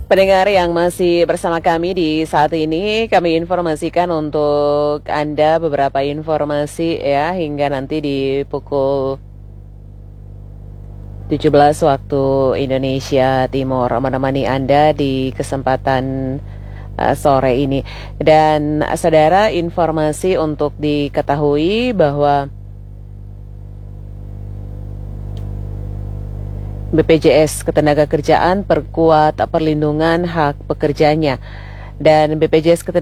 Pendengar yang masih bersama kami di saat ini, kami informasikan untuk Anda beberapa informasi ya hingga nanti di pukul 17 waktu Indonesia Timur menemani Anda di kesempatan sore ini. Dan saudara, informasi untuk diketahui bahwa BPJS Ketenagakerjaan perkuat perlindungan hak pekerjanya, dan BPJS